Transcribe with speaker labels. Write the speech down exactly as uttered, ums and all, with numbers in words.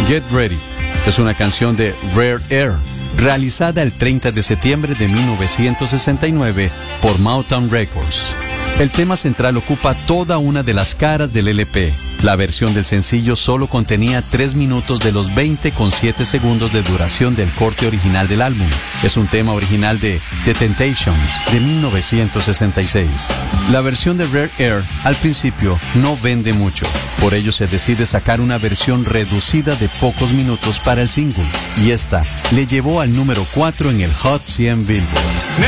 Speaker 1: Get Ready es una canción de Rare Air, realizada el treinta de septiembre de mil novecientos sesenta y nueve por Motown Records. El tema central ocupa toda una de las caras del L P. La versión del sencillo solo contenía tres minutos de los veinte con siete segundos de duración del corte original del álbum. Es un tema original de The Temptations de mil novecientos sesenta y seis. La versión de Rare Air al principio no vende mucho, por ello se decide sacar una versión reducida de pocos minutos para el single, y esta le llevó al número cuatro en el Hot cien Billboard.